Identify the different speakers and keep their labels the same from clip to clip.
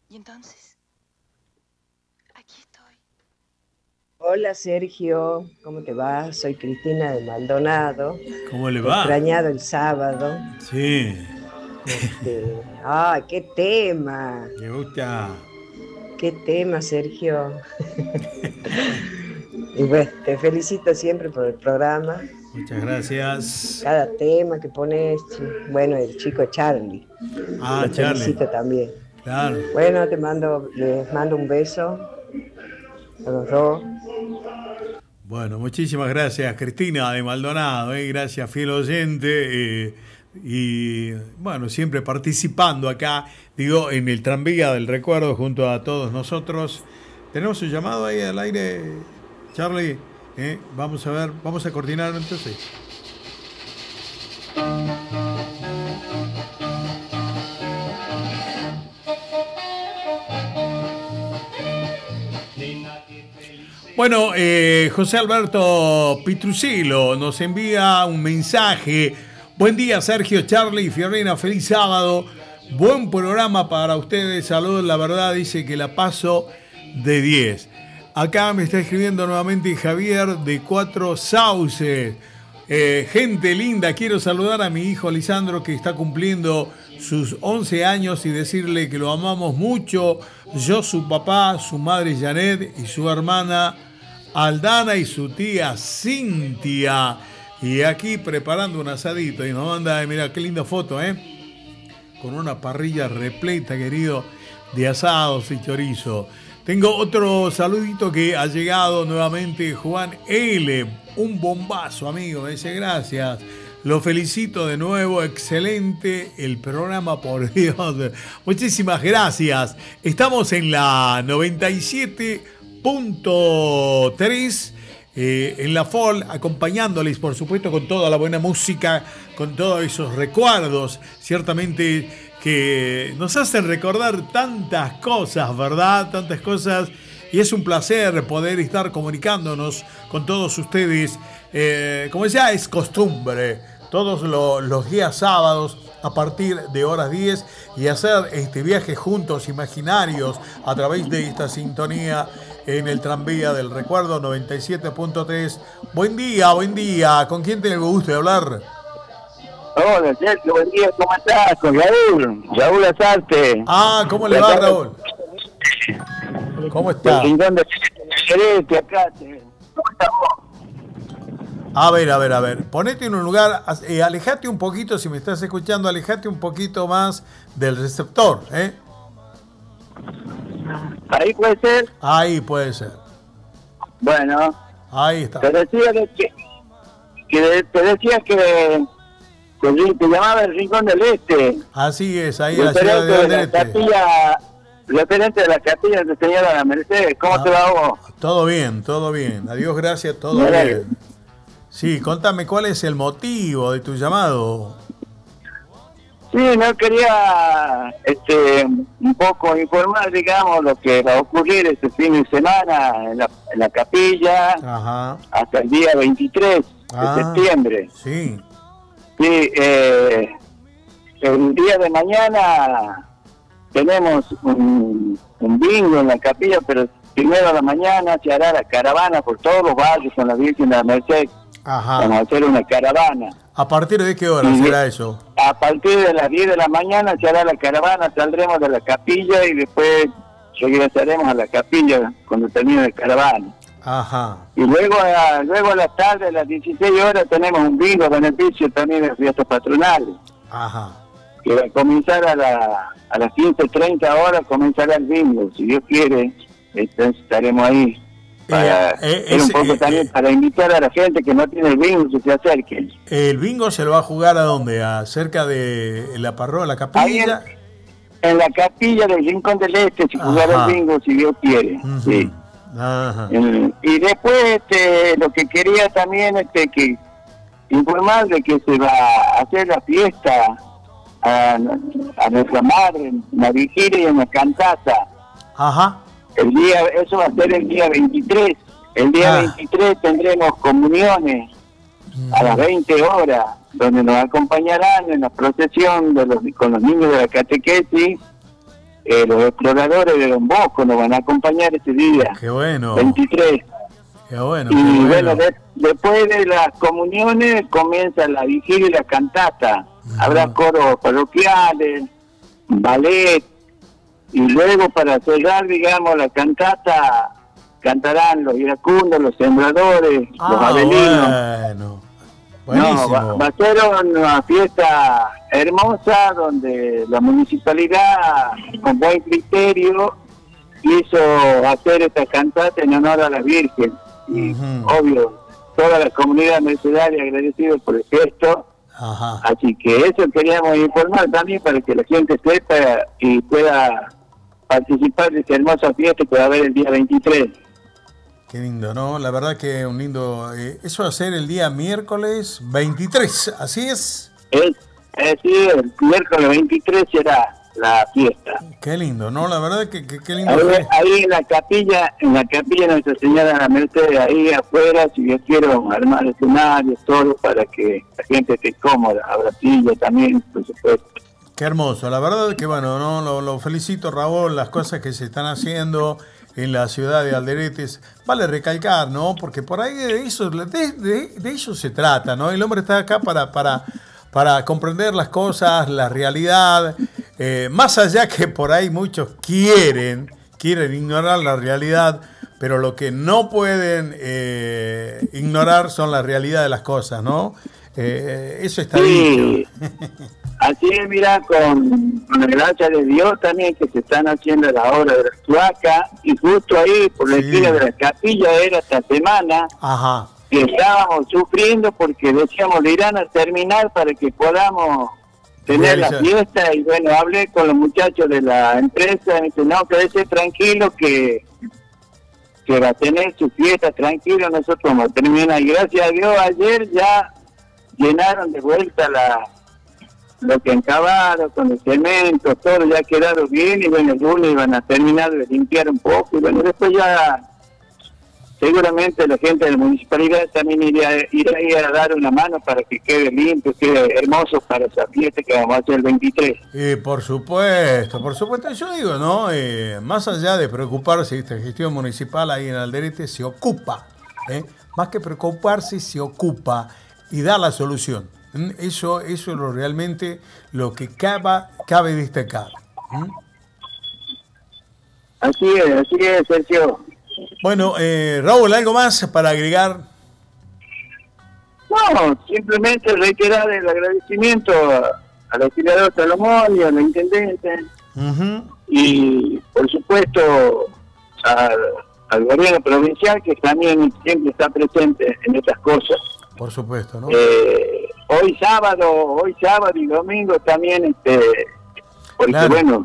Speaker 1: Y entonces, aquí estoy.
Speaker 2: Hola Sergio, ¿cómo te va? Soy Cristina de Maldonado.
Speaker 3: ¿Cómo le
Speaker 2: Te he
Speaker 3: va?
Speaker 2: extrañado el sábado.
Speaker 3: Sí,
Speaker 2: ¡Qué tema!
Speaker 3: me gusta.
Speaker 2: ¡Qué tema, Sergio! Y bueno, te felicito siempre por el programa.
Speaker 3: Muchas gracias.
Speaker 2: Cada tema que pones, bueno, el chico Charlie.
Speaker 3: Ah,
Speaker 2: Lo
Speaker 3: Charlie.
Speaker 2: felicito también.
Speaker 3: Claro.
Speaker 2: Bueno, les mando un beso a los dos.
Speaker 3: Bueno, muchísimas gracias, Cristina de Maldonado. Gracias, fiel oyente. Y bueno, siempre participando acá, digo, en el tranvía del recuerdo junto a todos nosotros. Tenemos un llamado ahí al aire, Charlie. Vamos a ver, vamos a coordinar entonces. Bueno, José Alberto Pitrusilo nos envía un mensaje. Buen día, Sergio, Charlie y Fiorena, feliz sábado. Buen programa para ustedes, saludos, la verdad dice que la paso de 10. Acá me está escribiendo nuevamente Javier de Cuatro Sauces. Gente linda, quiero saludar a mi hijo Lisandro que está cumpliendo sus 11 años y decirle que lo amamos mucho. Yo, su papá, su madre Janet y su hermana Aldana y su tía Cintia. Y aquí preparando un asadito y nos manda, mira qué linda foto, con una parrilla repleta, querido, de asados y chorizo. Tengo otro saludito que ha llegado nuevamente, Juan L. Un bombazo, amigo, me dice gracias. Lo felicito de nuevo, excelente el programa, por Dios. Muchísimas gracias. Estamos en la 97.3 en la FOL, acompañándoles, por supuesto, con toda la buena música, con todos esos recuerdos, ciertamente que nos hacen recordar tantas cosas, ¿verdad? Tantas cosas. Y es un placer poder estar comunicándonos con todos ustedes. Como ya es costumbre, todos los días sábados a partir de horas 10 y hacer este viaje juntos, imaginarios, a través de esta sintonía en el tranvía del recuerdo 97.3. Buen día. ¿Con quién tiene el gusto de hablar?
Speaker 4: Hola, Sergio, buen día, ¿cómo estás? Con Raúl Azarte.
Speaker 3: Ah, ¿cómo le va, Raúl? ¿Cómo está?
Speaker 4: El rincón de Gerente, acá. ¿Cómo estás vos?
Speaker 3: A ver. Ponete en un lugar, alejate un poquito, si me estás escuchando, alejate un poquito más del receptor,
Speaker 4: ¿Ahí puede ser?
Speaker 3: Ahí puede ser.
Speaker 4: Bueno.
Speaker 3: Ahí está.
Speaker 4: Te decía que te llamaba el Rincón del Este.
Speaker 3: Así es, ahí en la ciudad del Este.
Speaker 4: Referente de la capilla de Señora La Merced. ¿Cómo te va vos?
Speaker 3: Todo bien. Adiós, gracias, todo bien. Sí, contame, ¿cuál es el motivo de tu llamado?
Speaker 4: Sí, no quería un poco informar, digamos, lo que va a ocurrir este fin de semana en la capilla.
Speaker 3: Ajá.
Speaker 4: Hasta el día 23 de septiembre.
Speaker 3: Sí.
Speaker 4: Sí, el día de mañana tenemos un bingo en la capilla, pero primero a la mañana se hará la caravana por todos los barrios con la Virgen de la Merced.
Speaker 3: Ajá.
Speaker 4: Vamos a hacer una caravana.
Speaker 3: ¿A partir de qué hora será eso?
Speaker 4: A partir de las 10 de la mañana se hará la caravana, saldremos de la capilla y después regresaremos a la capilla cuando termine la caravana.
Speaker 3: Ajá.
Speaker 4: Y luego a la tarde, a las 16 horas, tenemos un bingo beneficio también de fiestas patronales.
Speaker 3: Ajá.
Speaker 4: Que va a comenzar a las 15:30 horas, comenzará el bingo. Si Dios quiere, entonces estaremos ahí. Para un poco también para invitar a la gente que no tiene el bingo que se acerque.
Speaker 3: ¿El bingo se lo va a jugar a dónde? ¿Cerca de la parroquia, la capilla?
Speaker 4: Ahí en la capilla del Rincón del Este se jugará el bingo, si Dios quiere. Uh-huh. Sí.
Speaker 3: Ajá.
Speaker 4: Y después lo que quería también que informar de que se va a hacer la fiesta a nuestra madre, una vigilia y una cantata.
Speaker 3: Ajá.
Speaker 4: Eso va a ser el día 23. El día 23 tendremos comuniones a las 20 horas, donde nos acompañarán en la procesión con los niños de la catequesis los exploradores de Don Bosco nos van a acompañar ese día.
Speaker 3: Qué bueno.
Speaker 4: 23.
Speaker 3: Qué bueno.
Speaker 4: Y bueno, después de las comuniones comienza la vigilia y la cantata. Habrá coros parroquiales, ballet, y luego para cerrar, digamos, la cantata, cantarán los iracundos, los sembradores, los abelinos.
Speaker 3: Bueno. Buenísimo.
Speaker 4: No, va a ser una fiesta hermosa donde la municipalidad, con buen criterio, quiso hacer esta cantata en honor a la Virgen. Y obvio, toda la comunidad mercedaria agradecida por el gesto.
Speaker 3: Ajá.
Speaker 4: Así que eso queríamos informar también para que la gente sepa y pueda participar de esta hermosa fiesta que va a haber el día 23.
Speaker 3: Qué lindo, ¿no? La verdad que un lindo... eso va a ser el día miércoles 23, ¿así es?
Speaker 4: Sí, el miércoles 23 será la fiesta.
Speaker 3: Qué lindo, ¿no? La verdad que qué lindo.
Speaker 4: Ahí en la capilla Nuestra Señora de la Merced, ahí afuera, si yo quiero armar escenarios, todo para que la gente esté cómoda, habrá silla también, por supuesto.
Speaker 3: Qué hermoso, la verdad que bueno, ¿no? Lo felicito, Raúl, las cosas que se están haciendo en la ciudad de Alderetes. Vale recalcar, ¿no? Porque por ahí de eso se trata, ¿no? El hombre está acá para comprender las cosas, la realidad, más allá que por ahí muchos quieren ignorar la realidad, pero lo que no pueden ignorar son la realidad de las cosas, ¿no? Eso está dicho.
Speaker 4: Así es, mira, con la gracia de Dios también que se están haciendo la obra de la cloaca, y justo ahí por la esquina de la capilla era esta semana.
Speaker 3: Ajá.
Speaker 4: Que estábamos sufriendo porque decíamos le irán a terminar para que podamos tener la fiesta, y bueno, hablé con los muchachos de la empresa y me dicen, no, quédese tranquilo que va a tener su fiesta tranquilo, nosotros vamos a terminar, y gracias a Dios ayer ya llenaron de vuelta lo que han cavado con el cemento, todo ya ha quedado bien, y bueno, el lunes van a terminar de limpiar un poco, y bueno, después ya seguramente la gente de la municipalidad también irá a dar una mano para que quede limpio, quede hermoso para esa fiesta que vamos a hacer el 23.
Speaker 3: Por supuesto, yo digo, ¿no? Más allá de preocuparse, esta gestión municipal ahí en Alderete se ocupa, más que preocuparse, se ocupa y da la solución. Eso es realmente lo que cabe destacar.
Speaker 4: Así es, Sergio.
Speaker 3: Bueno, Raúl, ¿algo más para agregar?
Speaker 4: No, simplemente reiterar el agradecimiento al legislador Salomón y a la intendente. Y por supuesto al gobierno provincial, que también siempre está presente en estas cosas.
Speaker 3: Por supuesto, ¿no?
Speaker 4: Hoy sábado y domingo también, porque claro, bueno,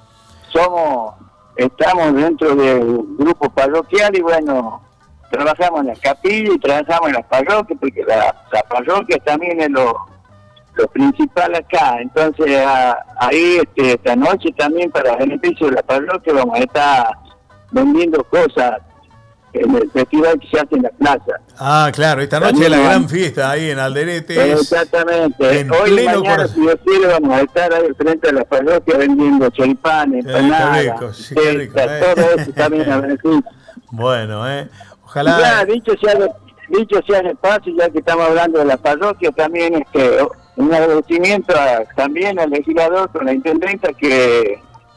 Speaker 4: estamos dentro del grupo parroquial y bueno, trabajamos en la capilla y trabajamos en las parroquias, porque la parroquia también es lo principal acá. Entonces ahí esta noche también, para beneficio de la parroquia, vamos a estar vendiendo cosas en el festival que se hace en la plaza.
Speaker 3: Ah, claro, esta noche es la gran fiesta ahí en Alderete.
Speaker 4: Exactamente. Hoy y mañana, si Dios quiere, vamos a estar ahí frente a la parroquia vendiendo choripanes, empanadas,
Speaker 3: qué rico,
Speaker 4: todo eso también a beneficio.
Speaker 3: Bueno, ojalá.
Speaker 4: Ya, dicho sea el espacio, ya que estamos hablando de la parroquia, también un agradecimiento también al legislador con la intendenta que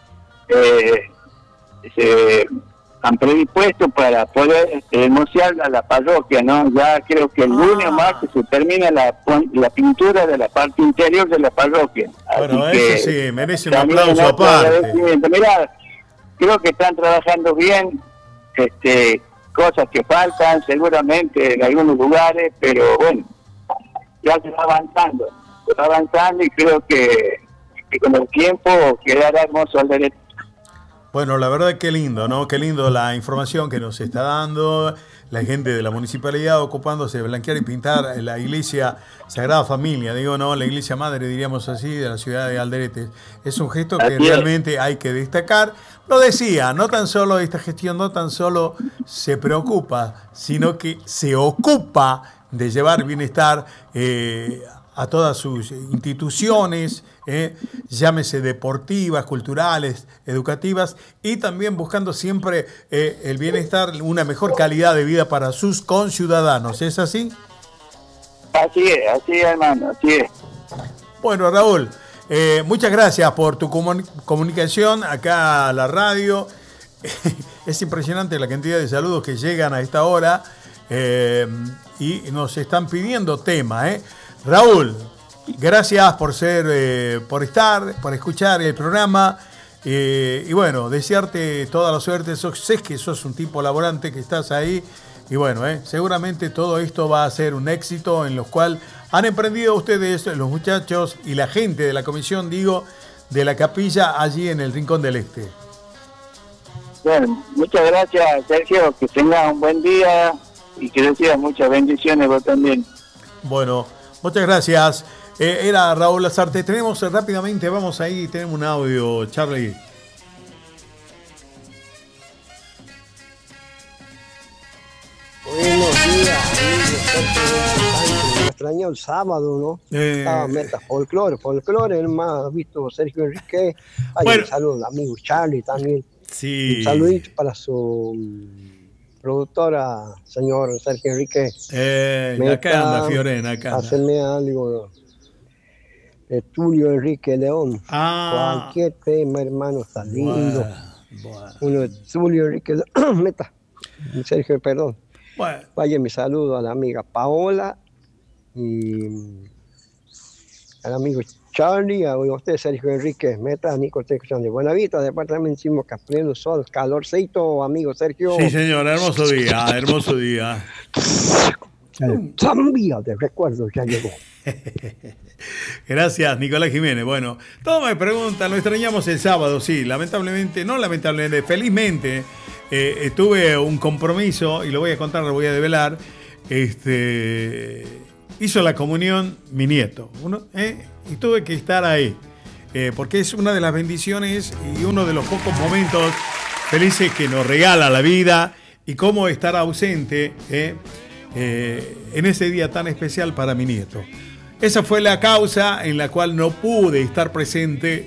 Speaker 4: se han predispuesto para poder mostrar a la parroquia, ¿no? Ya creo que el lunes o martes se termina la pintura de la parte interior de la parroquia.
Speaker 3: Bueno, así eso sí, merece un aplauso aparte.
Speaker 4: Mirá, creo que están trabajando bien, cosas que faltan seguramente en algunos lugares, pero bueno, ya se va avanzando y creo que con el tiempo quedará hermoso el derecho.
Speaker 3: Bueno, la verdad qué lindo, ¿no? Qué lindo la información que nos está dando la gente de la municipalidad ocupándose de blanquear y pintar la iglesia Sagrada Familia, digo, ¿no? La iglesia madre, diríamos así, de la ciudad de Alderete. Es un gesto que realmente hay que destacar. Lo decía, no tan solo esta gestión, no tan solo se preocupa, sino que se ocupa de llevar bienestar a todas sus instituciones, llámese deportivas, culturales, educativas, y también buscando siempre el bienestar, una mejor calidad de vida para sus conciudadanos. ¿Es así?
Speaker 4: Así es, hermano, así es.
Speaker 3: Bueno, Raúl, muchas gracias por tu comunicación acá a la radio. Es impresionante la cantidad de saludos que llegan a esta hora y nos están pidiendo tema. Raúl, gracias por por escuchar el programa y bueno, desearte toda la suerte. Sé que sos un tipo laborante, que estás ahí y bueno, seguramente todo esto va a ser un éxito en los cual han emprendido ustedes, los muchachos y la gente de la comisión, de la capilla allí en el Rincón del Este.
Speaker 4: Bueno, muchas gracias, Sergio, que tengas un buen día y que recibas muchas bendiciones vos también.
Speaker 3: Bueno, muchas gracias. Era Raúl Lasarte. Tenemos rápidamente, vamos ahí, tenemos un audio, Charlie.
Speaker 5: Buenos días, amigos. Me extrañó el sábado, ¿no? Estaba meta folclore, hermano, visto Sergio Enrique.
Speaker 3: Bueno.
Speaker 5: Un saludo al amigo Charlie también.
Speaker 3: Sí.
Speaker 5: Un saludito para su productora, señor Sergio Enrique.
Speaker 3: Acá anda Fiorena, acá anda.
Speaker 5: Hacerme algo de Tulio Enrique León. Cualquier tema, hermano, está lindo.
Speaker 3: Bueno.
Speaker 5: Uno de Tulio Enrique León. Meta. Sergio, perdón.
Speaker 3: Bueno.
Speaker 5: Vaya mi saludo a la amiga Paola y al amigo Charlie, a usted Sergio Enrique, Meta, Nico Texan de Buenavista, departamento Caprino Sol, calorcito, amigo Sergio.
Speaker 3: Sí, señor, hermoso día, hermoso día.
Speaker 5: El Zambia de recuerdo ya llegó.
Speaker 3: Gracias, Nicolás Jiménez. Bueno, todos me preguntan, lo extrañamos el sábado, sí, felizmente, tuve un compromiso, y lo voy a contar, lo voy a develar. Hizo la comunión mi nieto, y tuve que estar ahí, porque es una de las bendiciones y uno de los pocos momentos felices que nos regala la vida, y cómo estar ausente en ese día tan especial para mi nieto. Esa fue la causa en la cual no pude estar presente